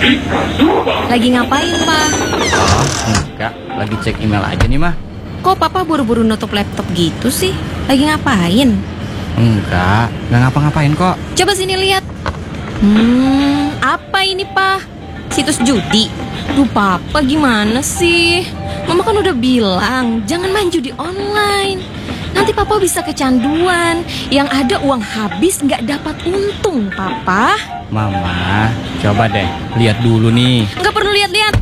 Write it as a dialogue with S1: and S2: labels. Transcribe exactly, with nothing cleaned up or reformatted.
S1: Lagi ngapain, Pak?
S2: Oh, enggak. Lagi cek email aja nih, Mah.
S1: Kok Papa buru-buru nutup laptop gitu sih? Lagi ngapain?
S2: Enggak, enggak ngapa-ngapain kok.
S1: Coba sini lihat. Hmm, apa ini, Pak? Situs judi? Duh, Papa gimana sih? Mama kan udah bilang, jangan main judi online. Nanti Papa bisa kecanduan. Yang ada uang habis nggak dapat untung, Papa.
S2: Mama, coba deh, lihat dulu nih.
S1: Nggak perlu lihat-lihat.